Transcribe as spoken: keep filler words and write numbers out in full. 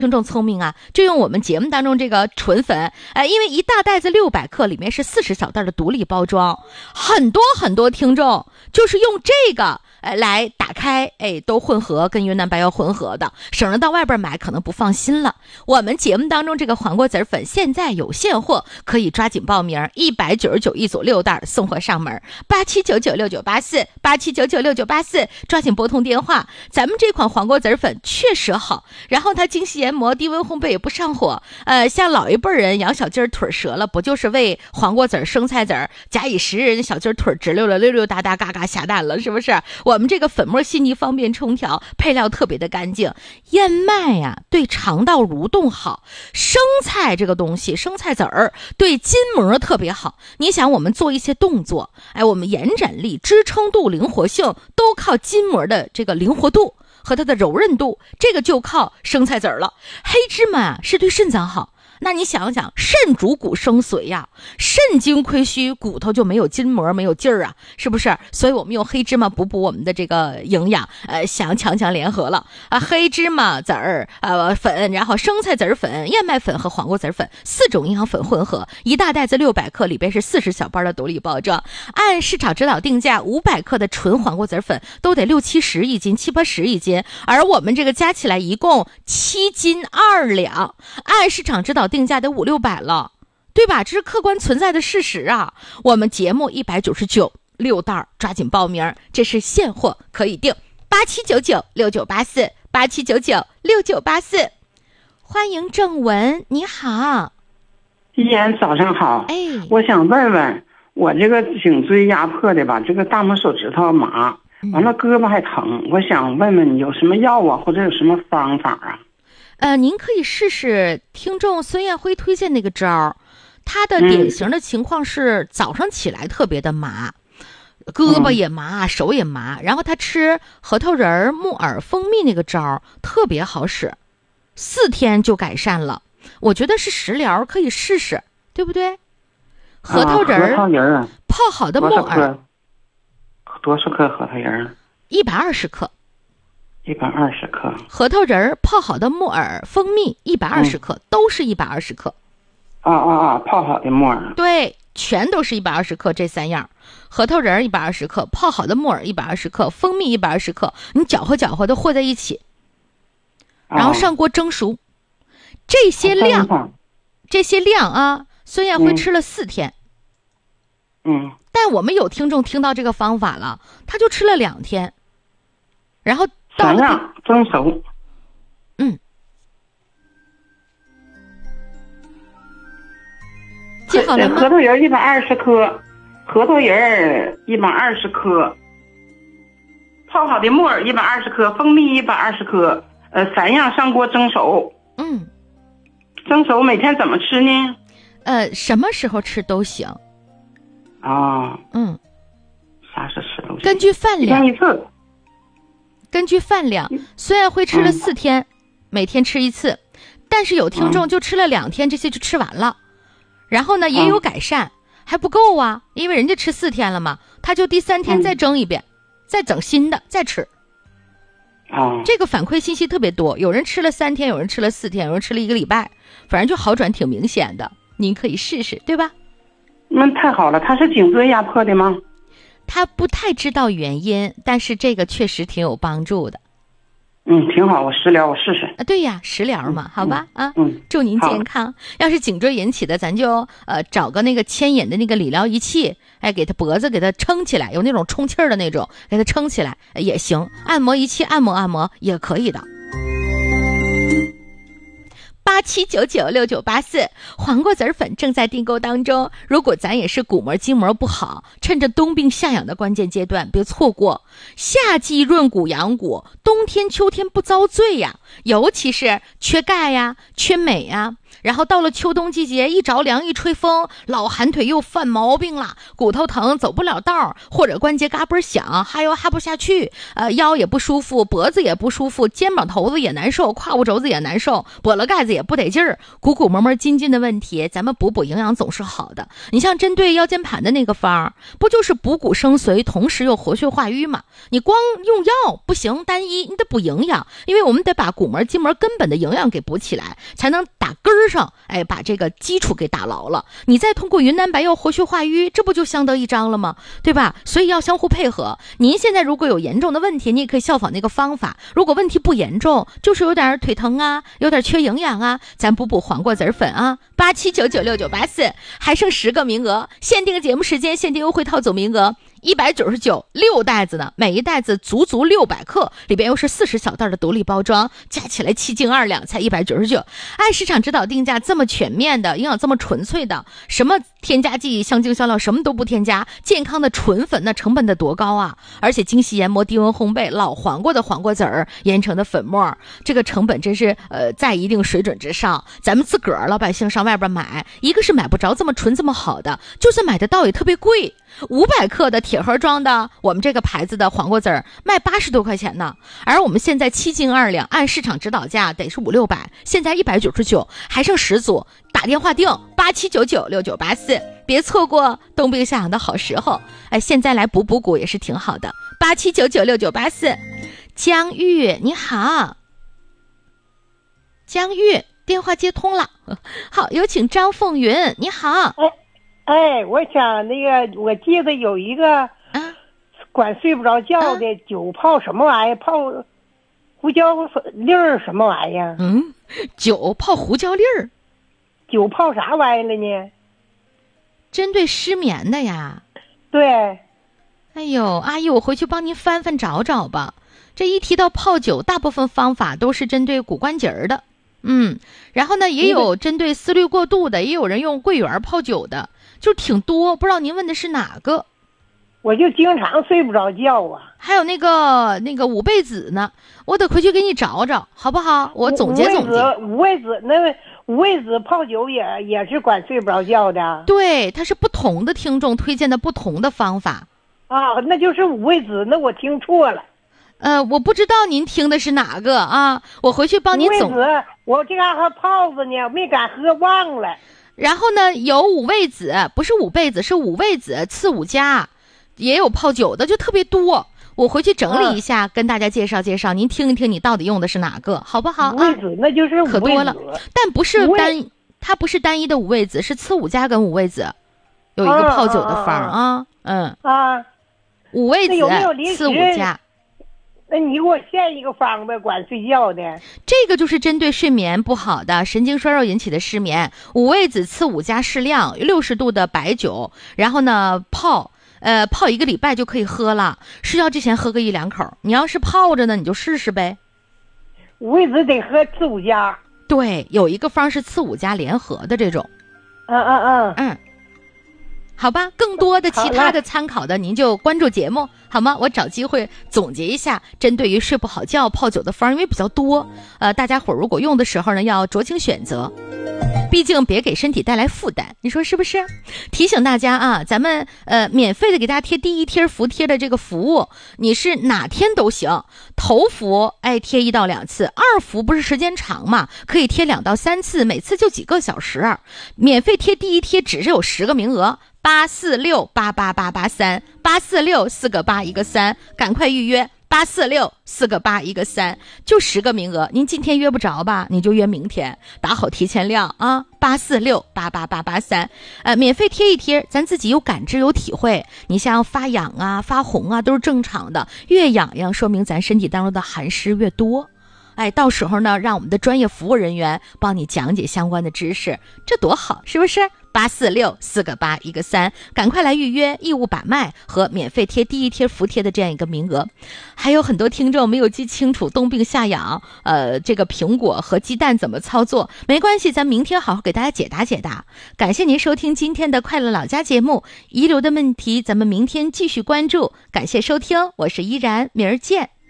听众聪明啊，就用我们节目当中这个纯粉，呃，因为一大袋子六百克，里面是四十小袋的独立包装，很多很多听众就是用这个呃来打开，哎，都混合跟云南白药混合的，省着到外边买可能不放心了。我们节目当中这个黄瓜籽粉现在有现货，可以抓紧报名，一百九十九一组六袋送货上门，八七九九六九八四八七九九六九八四，抓紧拨通电话。咱们这款黄瓜籽粉确实好，然后它精细研磨，低温烘焙也不上火。呃，像老一辈人养小鸡儿腿折了，不就是为黄瓜籽、生菜籽假以时日，小鸡儿腿直溜了，溜溜达达，嘎嘎下蛋了，是不是？我们这个粉末细腻，方便冲调，配料特别的干净。燕麦呀、啊，对肠道蠕动好；生菜这个东西，生菜籽儿对筋膜特别好。你想，我们做一些动作，哎，我们延展力、支撑度、灵活性都靠筋膜的这个灵活度和它的柔韧度，这个就靠生菜籽儿了。黑芝麻是对肾脏好，那你想想，肾主骨生髓呀、啊，肾精亏虚，骨头就没有筋膜，没有劲儿啊，是不是？所以我们用黑芝麻补补我们的这个营养，呃，想强强联合了啊，黑芝麻籽儿呃粉，然后生菜籽儿粉、燕麦粉和黄瓜籽儿粉四种营养粉混合，一大袋子六百克，里边是四十小包的独立包装，按市场指导定价，五百克的纯黄瓜籽儿粉都得六七十一斤，七八十一斤，而我们这个加起来一共七斤二两，按市场指导定价得五六百了，对吧？这是客观存在的事实啊。我们节目一百九十九六袋，抓紧报名，这是现货，可以订八七九九六九八四八七九九六九八四。欢迎郑文，你好。 依然早上好。 哎， 我想问问，我这个颈椎压迫的吧，这个大拇手指头麻，完了胳膊还疼，我想问问你有什么药啊，或者有什么方法啊？ 呃，您可以试试听众孙艳辉推荐那个招，他的典型的情况是早上起来特别的麻，嗯、胳膊也麻，手也麻，然后他吃核桃仁、木耳、蜂蜜那个招特别好使，四天就改善了。我觉得是食疗，可以试试，对不对？核桃仁、啊、 核桃仁泡好的木耳， 多少克核桃仁？ 一百二十克。 一百二十克， 核桃仁泡好的木耳、蜂蜜一百二十克、嗯，都是一百二十克。 啊啊啊！泡好的木耳， 对，全都是一百二十克，这三样，核桃仁一百二十克，泡好的木耳一百二十克，蜂蜜一百二十克，你搅和搅和都和在一起，然后上锅蒸熟。啊、这些量，啊、这些量啊，孙艳辉吃了四天。 嗯。 但我们有听众听到这个方法了，他就吃了两天，然后。 三样蒸熟， 嗯，记好了吗？ 核桃仁一百二十克，核桃仁一百二十克，泡好的木耳一百二十克，蜂蜜一百二十克，呃，三样上锅蒸熟。 嗯， 蒸熟每天怎么吃呢？ 呃，什么时候吃都行。 啊、哦， 嗯， 啥时候吃都行。 根据饭量。 一天一次。 根据饭量，孙艳辉吃了四天、嗯，每天吃一次，但是有听众就吃了两天、嗯，这些就吃完了，然后呢也有改善、嗯，还不够啊，因为人家吃四天了嘛，他就第三天再蒸一遍、嗯，再整新的再吃。 啊， 这个反馈信息特别多，有人吃了三天，有人吃了四天，有人吃了一个礼拜，反正就好转挺明显的，您可以试试，对吧？ 那太好了，他是颈椎压迫的吗？ 他不太知道原因，但是这个确实挺有帮助的。 嗯，挺好，我食疗我试试。 啊，对呀，食疗嘛，嗯、好吧、 嗯、 啊， 嗯， 祝您健康。要是颈椎引起的，咱就呃找个那个牵引的那个理疗仪器，哎，给他脖子给他撑起来，有那种充气儿的那种，给他撑起来也行。按摩仪器按摩按摩也可以的。八七九九六九八四，黄瓜籽粉正在订购当中。如果咱也是骨膜筋膜不好，趁着冬病夏养的关键阶段，别错过。夏季润骨养骨，冬天秋天不遭罪呀。尤其是缺钙呀、缺镁呀， 然后到了秋冬季节，一着凉一吹风，老寒腿又犯毛病了，骨头疼走不了道，或者关节嘎嘣响，哈腰哈不下去，呃腰也不舒服，脖子也不舒服，肩膀头子也难受，胯骨轴子也难受，脖了盖子也不得劲儿，鼓鼓膜膜筋筋的问题，咱们补补营养总是好的。你像针对腰间盘的那个方，不就是补骨生髓，同时又活血化瘀嘛？你光用药不行，单一你得补营养，因为我们得把骨膜筋膜根本的营养给补起来，才能打根儿上，哎，把这个基础给打牢了。你再通过云南白药活血化瘀，这不就相得益彰了吗？对吧？所以要相互配合。您现在如果有严重的问题，你也可以效仿那个方法。如果问题不严重，就是有点腿疼啊，有点缺营养啊，咱补补黄瓜籽粉啊。八七九九六九八四，还剩十个名额，限定节目时间，限定优惠套组名额。一百九十九六袋子呢，每一袋子足足六百克，里边又是四十小袋的独立包装，加起来七斤二两，才一百九十九。按市场指导定价，这么全面的营养，这么纯粹的，什么添加剂、香精、香料什么都不添加，健康的纯粉，那成本得多高啊！而且精细研磨、低温烘焙，老黄瓜的黄瓜籽儿研成的粉末，这个成本真是呃在一定水准之上。咱们自个儿老百姓上外边买，一个是买不着这么纯这么好的，就算买得到也特别贵。五百克的铁盒装的，我们这个牌子的黄瓜籽儿卖八十多块钱呢，而我们现在七斤二两，按市场指导价得是五六百，现在一百九十九，还剩十组，打电话订八七九九六九八四，别错过冬病夏养的好时候。哎，现在来补补骨也是挺好的，八七九九六九八四。江玉你好，江玉电话接通了，好，有请张凤云，你好。 哎哎，我想那个，我记得有一个， 啊， 管睡不着觉的，啊、酒泡什么玩意儿？泡胡椒粒儿什么玩意儿？ 嗯，酒泡胡椒粒儿， 酒泡啥玩意儿了呢？ 针对失眠的呀。 对。 哎呦，阿姨，我回去帮您翻翻找找吧。这一提到泡酒，大部分方法都是针对骨关节儿的，嗯，然后呢，也有针对思虑过度的，也有人用桂圆泡酒的。就挺多，不知道您问的是哪个？ 我就经常睡不着觉啊。 还有那个那个五味子呢，我得回去给你找找，好不好？我总结总结。 五味子，那五味子泡酒也也是管睡不着觉的。 对，它是不同的听众推荐的不同的方法。 啊，那就是五味子，那我听错了。 呃，我不知道您听的是哪个啊？我回去帮您总。 五味子，我这嘎还泡着呢，没敢喝，忘了。 然后呢，有五味子，不是五倍子，是五味子次五加，也有泡酒的，就特别多。我回去整理一下，啊、跟大家介绍介绍，您听一听，你到底用的是哪个，好不好？ 五味子、啊、那就是五味子， 可多了，但不是单，它不是单一的五味子，是次五加跟五味子有一个泡酒的方啊，啊嗯啊， 五味子有没有次五加。 那你给我献一个方呗，管睡觉的。 这个就是针对睡眠不好的神经衰弱引起的失眠，五味子次五加适量，六十度的白酒，然后呢泡，呃泡一个礼拜就可以喝了。睡觉之前喝个一两口，你要是泡着呢，你就试试呗。 五味子得喝次五加。 对，有一个方是次五加联合的这种。 嗯嗯嗯嗯。好吧，更多的其他的参考的您就关注节目好吗？我找机会总结一下针对于睡不好觉泡酒的方，因为比较多，呃，大家伙如果用的时候呢，要酌情选择，毕竟别给身体带来负担，你说是不是？提醒大家啊，咱们呃免费的给大家贴第一贴服贴的这个服务，你是哪天都行，头服哎贴一到两次，二服不是时间长嘛，可以贴两到三次，每次就几个小时，免费贴第一贴只是有十个名额。八四六八八八八三，八四六四个八一个三，赶快预约。八四六四个八一个三，就十个名额，您今天约不着吧？你就约明天，打好提前量啊！八四六八八八八三，呃，免费贴一贴，咱自己有感知有体会。你像发痒啊、发红啊，都是正常的，越痒痒说明咱身体当中的寒湿越多。哎，到时候呢，让我们的专业服务人员帮你讲解相关的知识，这多好，是不是？八四六四个八一个三，赶快来预约义务把脉和免费贴第一贴服贴的这样一个名额。还有很多听众没有记清楚冬病夏养，呃，这个苹果和鸡蛋怎么操作？没关系，咱明天好好给大家解答解答。感谢您收听今天的快乐老家节目，遗留的问题咱们明天继续关注。感谢收听，我是依然，明儿见。